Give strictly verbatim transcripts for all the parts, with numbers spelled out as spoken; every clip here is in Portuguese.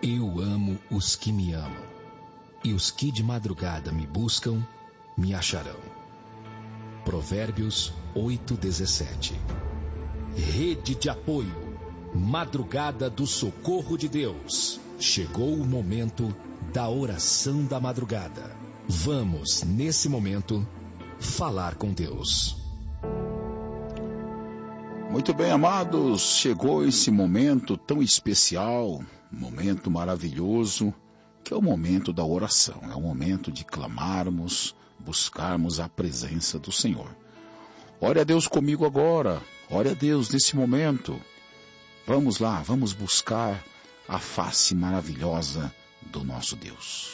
Eu amo os que me amam, e os que de madrugada me buscam, me acharão. Provérbios oito, dezessete. Rede de apoio, Madrugada do Socorro de Deus. Chegou o momento da oração da madrugada. Vamos, nesse momento, falar com Deus. Muito bem, amados, chegou esse momento tão especial, momento maravilhoso, que é o momento da oração. É o momento de clamarmos, buscarmos a presença do Senhor. Ore a Deus comigo agora, ore a Deus nesse momento. Vamos lá, vamos buscar a face maravilhosa do nosso Deus.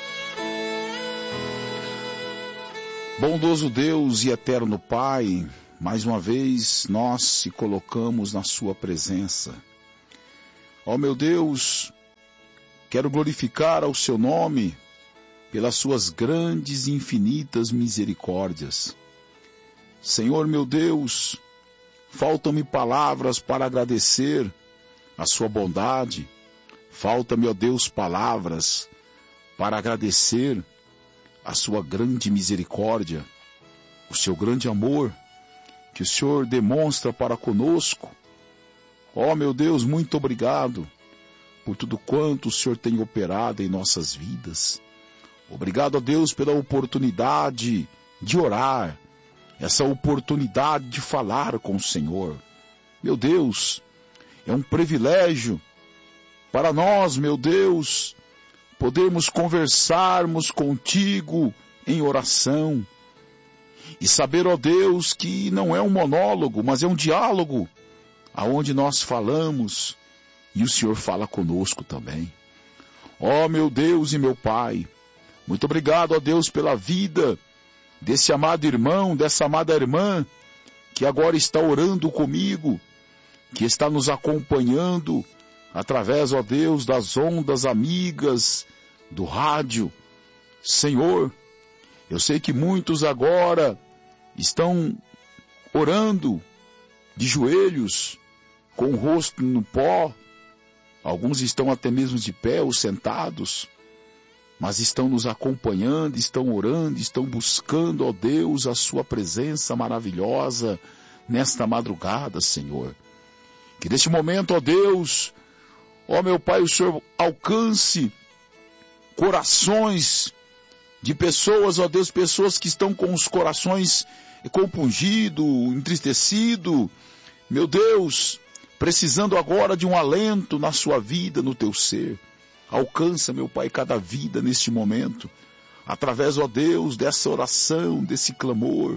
Bondoso Deus e eterno Pai, mais uma vez nós se colocamos na sua presença. Ó meu Deus, quero glorificar ao seu nome pelas suas grandes e infinitas misericórdias. Senhor meu Deus, faltam-me palavras para agradecer a sua bondade. Falta-me, ó Deus, palavras para agradecer a sua grande misericórdia, o seu grande amor que o Senhor demonstra para conosco. Ó meu Deus, muito obrigado por tudo quanto o Senhor tem operado em nossas vidas. Obrigado, ó Deus, pela oportunidade de orar, essa oportunidade de falar com o Senhor. Meu Deus, é um privilégio para nós, meu Deus, podermos conversarmos contigo em oração e saber, ó Deus, que não é um monólogo, mas é um diálogo, aonde nós falamos e o Senhor fala conosco também. Ó meu Deus e meu Pai, muito obrigado, ó Deus, pela vida desse amado irmão, dessa amada irmã, que agora está orando comigo, que está nos acompanhando através, ó Deus, das ondas amigas do rádio. Senhor, eu sei que muitos agora estão orando de joelhos, com o rosto no pó, alguns estão até mesmo de pé ou sentados, mas estão nos acompanhando, estão orando, estão buscando, ó Deus, a sua presença maravilhosa nesta madrugada, Senhor. Que neste momento, ó Deus, ó meu Pai, o Senhor alcance corações de pessoas, ó Deus, pessoas que estão com os corações compungidos, entristecidos, meu Deus, precisando agora de um alento na sua vida, no teu ser. Alcança, meu Pai, cada vida neste momento, através, ó Deus, dessa oração, desse clamor.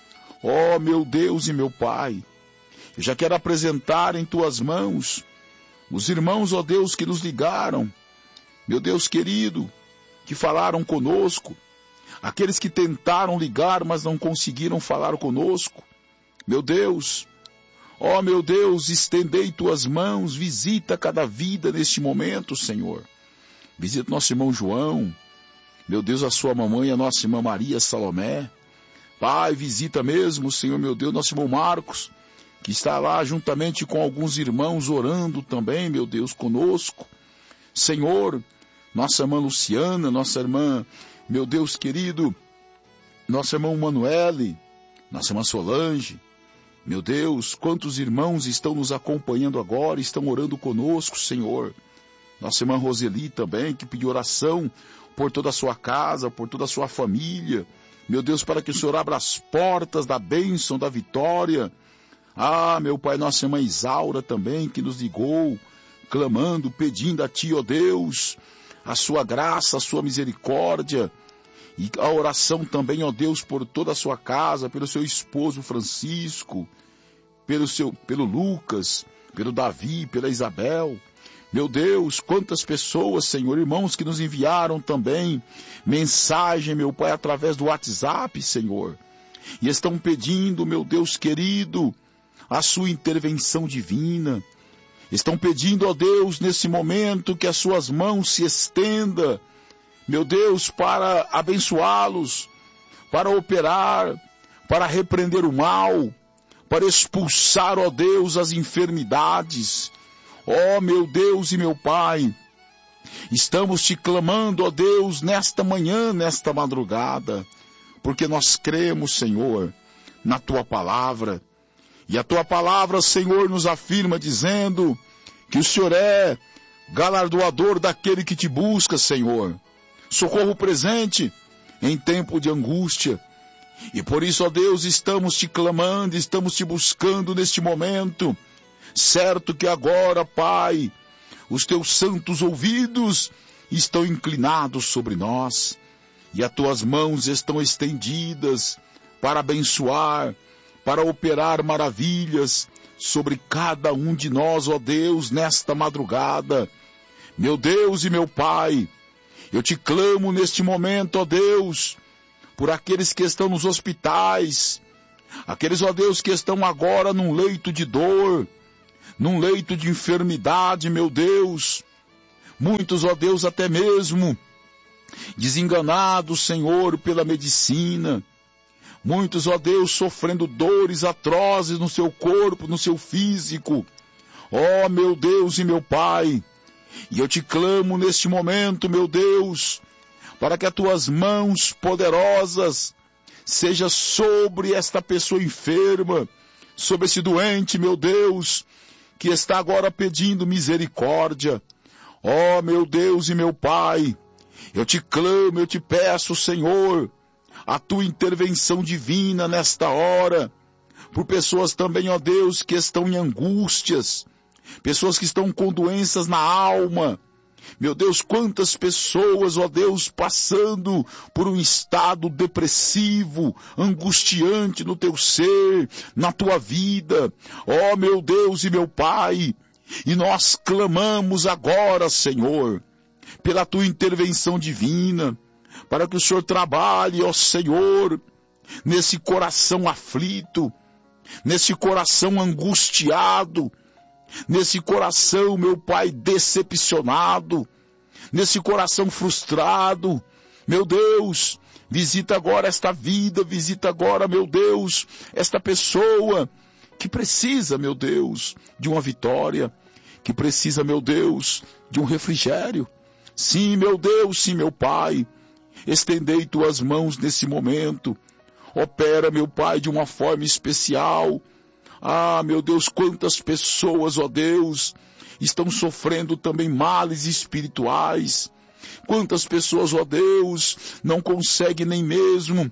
Ó meu Deus e meu Pai, eu já quero apresentar em tuas mãos os irmãos, ó Deus, que nos ligaram, meu Deus querido, que falaram conosco, aqueles que tentaram ligar, mas não conseguiram falar conosco. Meu Deus, ó meu Deus, estendei tuas mãos, visita cada vida neste momento, Senhor. Visita nosso irmão João, meu Deus, a sua mamãe, a nossa irmã Maria Salomé. Pai, visita mesmo, Senhor, meu Deus, nosso irmão Marcos, que está lá juntamente com alguns irmãos orando também, meu Deus, conosco. Senhor, nossa irmã Luciana, nossa irmã, meu Deus querido, nosso irmão Manuele, nossa irmã Solange. Meu Deus, quantos irmãos estão nos acompanhando agora, estão orando conosco, Senhor. Nossa irmã Roseli também, que pediu oração por toda a sua casa, por toda a sua família. Meu Deus, para que o Senhor abra as portas da bênção, da vitória. Ah, meu Pai, nossa irmã Isaura também, que nos ligou, clamando, pedindo a Ti, ó Deus, a sua graça, a sua misericórdia. E a oração também, ó Deus, por toda a sua casa, pelo seu esposo Francisco, pelo, seu, pelo Lucas, pelo Davi, pela Isabel. Meu Deus, quantas pessoas, Senhor, irmãos que nos enviaram também mensagem, meu Pai, através do WhatsApp, Senhor. E estão pedindo, meu Deus querido, a sua intervenção divina. Estão pedindo, ó Deus, nesse momento que as suas mãos se estendam, meu Deus, para abençoá-los, para operar, para repreender o mal, para expulsar, ó Deus, as enfermidades. Ó meu Deus e meu Pai, Estamos te clamando, ó Deus, nesta manhã, nesta madrugada, porque nós cremos, Senhor, na Tua palavra. E a Tua palavra, Senhor, nos afirma dizendo que o Senhor é galardoador daquele que te busca, Senhor. Socorro presente em tempo de angústia. E por isso, ó Deus, estamos te clamando, estamos te buscando neste momento. Certo que agora, Pai, os teus santos ouvidos estão inclinados sobre nós, e as tuas mãos estão estendidas para abençoar, para operar maravilhas sobre cada um de nós, ó Deus, nesta madrugada. Meu Deus e meu Pai, eu te clamo neste momento, ó Deus, por aqueles que estão nos hospitais, aqueles, ó Deus, que estão agora num leito de dor, num leito de enfermidade, meu Deus. Muitos, ó Deus, até mesmo desenganados, Senhor, pela medicina. Muitos, ó Deus, sofrendo dores atrozes no seu corpo, no seu físico. Ó, meu Deus e meu Pai, e eu te clamo neste momento, meu Deus, para que as tuas mãos poderosas sejam sobre esta pessoa enferma, sobre esse doente, meu Deus, que está agora pedindo misericórdia. Ó, meu Deus e meu Pai, eu te clamo, eu te peço, Senhor, a tua intervenção divina nesta hora, por pessoas também, ó Deus, que estão em angústias, pessoas que estão com doenças na alma. Meu Deus, quantas pessoas, ó Deus, passando por um estado depressivo, angustiante no teu ser, na tua vida. Ó meu Deus e meu Pai, e nós clamamos agora, Senhor, pela tua intervenção divina, para que o Senhor trabalhe, ó Senhor, nesse coração aflito, nesse coração angustiado, nesse coração, meu Pai, decepcionado, nesse coração frustrado. Meu Deus, visita agora esta vida, visita agora, meu Deus, esta pessoa que precisa, meu Deus, de uma vitória, que precisa, meu Deus, de um refrigério. Sim, meu Deus, sim, meu Pai, estendei tuas mãos nesse momento. Opera, meu Pai, de uma forma especial. Ah, meu Deus, quantas pessoas, ó Deus, estão sofrendo também males espirituais. Quantas pessoas, ó Deus, não conseguem nem mesmo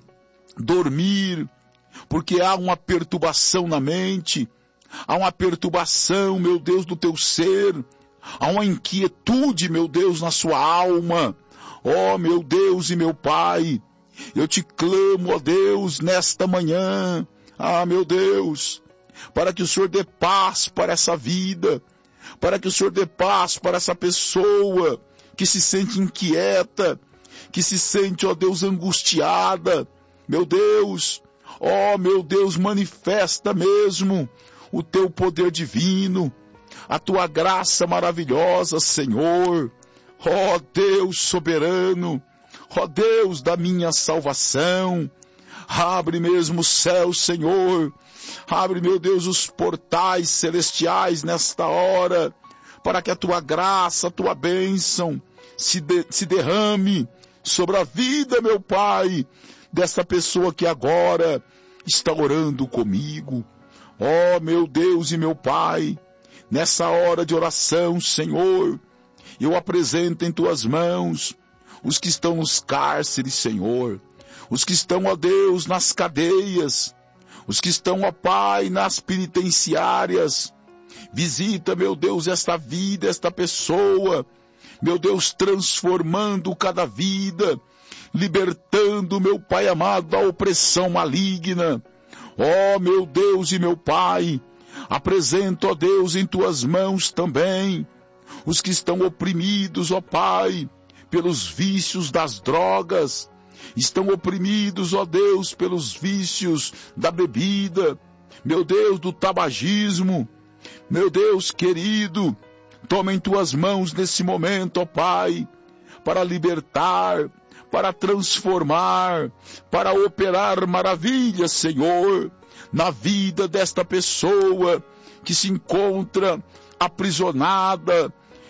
dormir, porque há uma perturbação na mente, há uma perturbação, meu Deus, do teu ser, há uma inquietude, meu Deus, na sua alma. Ó, meu Deus e meu Pai, eu te clamo, ó Deus, nesta manhã, ah, meu Deus, para que o Senhor dê paz para essa vida, para que o Senhor dê paz para essa pessoa que se sente inquieta, que se sente, ó Deus, angustiada. Meu Deus, ó meu Deus, manifesta mesmo o teu poder divino, a tua graça maravilhosa, Senhor. Ó Deus soberano, ó Deus da minha salvação, abre mesmo o céu, Senhor. Abre, meu Deus, os portais celestiais nesta hora, para que a tua graça, a tua bênção se, de, se derrame sobre a vida, meu Pai, dessa pessoa que agora está orando comigo. Ó, meu Deus e meu Pai, nessa hora de oração, Senhor, eu apresento em tuas mãos os que estão nos cárceres, Senhor, os que estão, ó Deus, nas cadeias, os que estão, ó Pai, nas penitenciárias. Visita, meu Deus, esta vida, esta pessoa, meu Deus, transformando cada vida, libertando, meu Pai amado, da opressão maligna. Ó, meu Deus e meu Pai, apresento, ó Deus, em tuas mãos também os que estão oprimidos, ó Pai, pelos vícios das drogas, estão oprimidos, ó Deus, pelos vícios da bebida, meu Deus, do tabagismo. Meu Deus querido, toma em tuas mãos nesse momento, ó Pai, para libertar, para transformar, para operar maravilhas, Senhor, na vida desta pessoa que se encontra aprisionada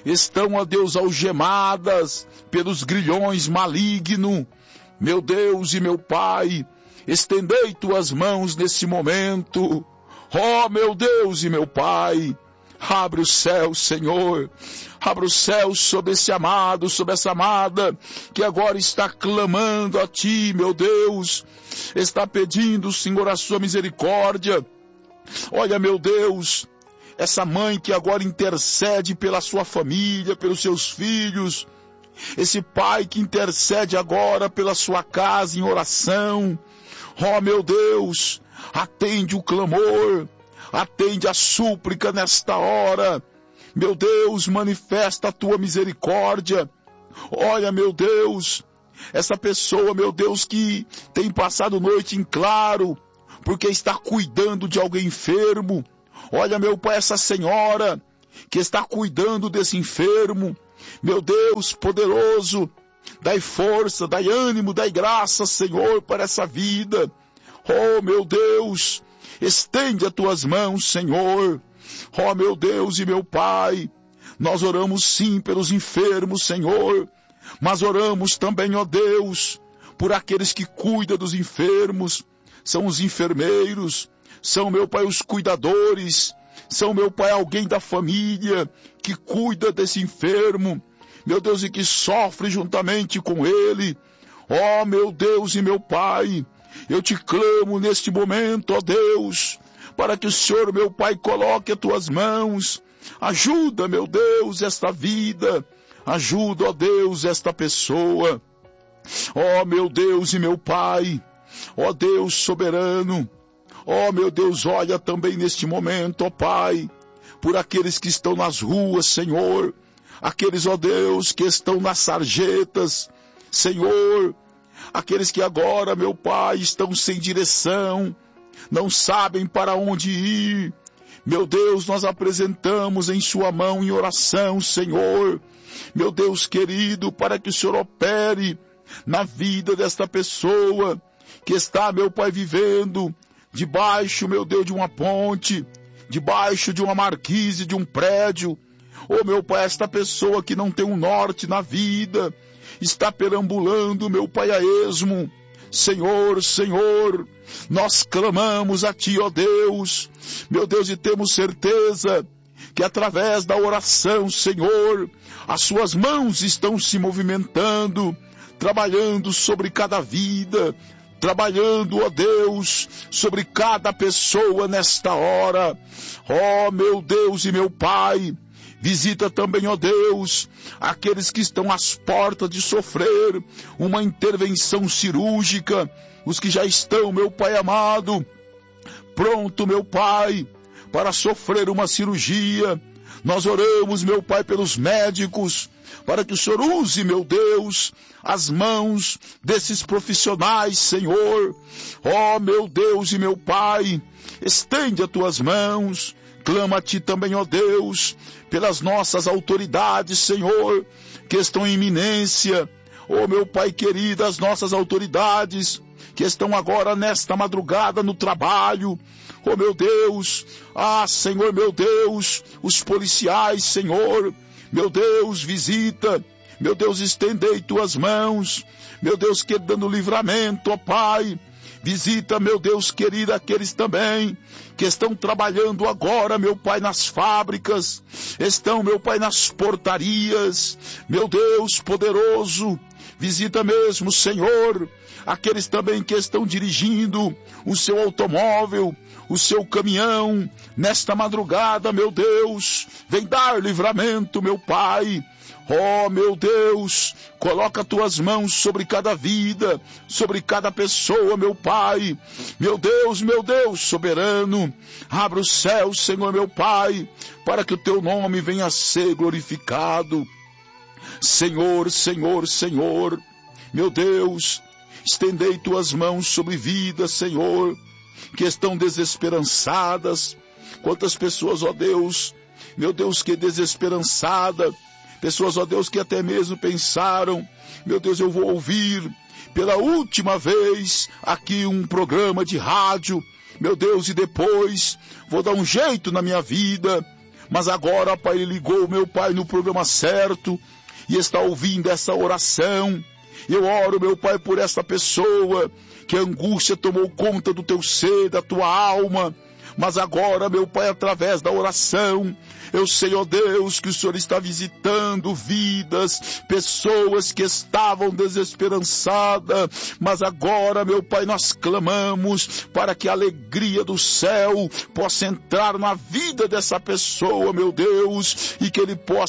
estão, ó Deus, algemadas pelos grilhões malignos. Meu Deus e meu Pai, estendei tuas mãos nesse momento. Ó meu Deus e meu Pai, abre o céu, Senhor, abre o céu sobre esse amado, sobre essa amada, que agora está clamando a Ti, meu Deus, está pedindo, Senhor, a Sua misericórdia. Olha, meu Deus, essa mãe que agora intercede pela sua família, pelos seus filhos, esse pai que intercede agora pela sua casa em oração. Ó, meu Deus, atende o clamor, atende a súplica nesta hora. Meu Deus, manifesta a tua misericórdia. Olha, meu Deus, essa pessoa, meu Deus, que tem passado noite em claro, porque está cuidando de alguém enfermo. Olha, meu Pai, essa senhora que está cuidando desse enfermo. Meu Deus poderoso, dai força, dai ânimo, dai graça, Senhor, para essa vida. Oh, meu Deus, estende as tuas mãos, Senhor. Oh, meu Deus e meu Pai, nós oramos sim pelos enfermos, Senhor, mas oramos também, ó Deus, por aqueles que cuidam dos enfermos. São os enfermeiros, são, meu Pai, os cuidadores, são, meu Pai, alguém da família que cuida desse enfermo, meu Deus, e que sofre juntamente com ele. Ó, meu Deus e meu Pai, eu te clamo neste momento, ó Deus, para que o Senhor, meu Pai, coloque as tuas mãos. Ajuda, meu Deus, esta vida, ajuda, ó Deus, esta pessoa. Ó, meu Deus e meu Pai, ó Deus soberano, ó meu Deus, olha também neste momento, ó Pai, por aqueles que estão nas ruas, Senhor, aqueles, ó Deus, que estão nas sarjetas, Senhor, aqueles que agora, meu Pai, estão sem direção, não sabem para onde ir. Meu Deus, nós apresentamos em sua mão em oração, Senhor, meu Deus querido, para que o Senhor opere na vida desta pessoa, que está, meu Pai, vivendo debaixo, meu Deus, de uma ponte, debaixo de uma marquise, de um prédio. Oh, meu Pai, esta pessoa que não tem um norte na vida, está perambulando, meu Pai, a esmo. Senhor, Senhor, nós clamamos a Ti, ó Deus, meu Deus, e temos certeza que através da oração, Senhor, as Suas mãos estão se movimentando, trabalhando sobre cada vida, trabalhando, ó Deus, sobre cada pessoa nesta hora. Ó meu Deus e meu Pai, visita também, ó Deus, aqueles que estão às portas de sofrer uma intervenção cirúrgica, os que já estão, meu Pai amado, pronto, meu Pai, para sofrer uma cirurgia. Nós oramos, meu Pai, pelos médicos, para que o Senhor use, meu Deus, as mãos desses profissionais, Senhor. Ó, meu Deus e meu Pai, estende as tuas mãos. Clama a Ti também, ó Deus, pelas nossas autoridades, Senhor, que estão em iminência. Ó, meu Pai querido, as nossas autoridades que estão agora nesta madrugada no trabalho. Oh, meu Deus, ah, Senhor, meu Deus, os policiais, Senhor, meu Deus, visita, meu Deus, estendei tuas mãos, meu Deus, que dando livramento, ó Pai, visita, meu Deus querido, aqueles também que estão trabalhando agora, meu Pai, nas fábricas, estão, meu Pai, nas portarias, meu Deus poderoso, visita mesmo, Senhor, aqueles também que estão dirigindo o seu automóvel, o seu caminhão, nesta madrugada, meu Deus, vem dar livramento, meu Pai. Oh, meu Deus, coloca tuas mãos sobre cada vida, sobre cada pessoa, meu Pai. Meu Deus, meu Deus, soberano, abra o céu, Senhor, meu Pai, para que o teu nome venha a ser glorificado. Senhor, Senhor, Senhor, meu Deus, estendei tuas mãos sobre vidas, Senhor, que estão desesperançadas. Quantas pessoas, ó Deus, meu Deus, que desesperançada, pessoas, ó Deus, que até mesmo pensaram, meu Deus, eu vou ouvir pela última vez aqui um programa de rádio, meu Deus, e depois vou dar um jeito na minha vida, mas agora, Pai, ele ligou, meu Pai, no programa certo e está ouvindo essa oração. Eu oro, meu Pai, por essa pessoa que a angústia tomou conta do teu ser, da tua alma, mas agora, meu Pai, através da oração, eu sei, ó Deus, que o Senhor está visitando vidas, pessoas que estavam desesperançadas, mas agora, meu Pai, nós clamamos para que a alegria do céu possa entrar na vida dessa pessoa, meu Deus, e que ele possa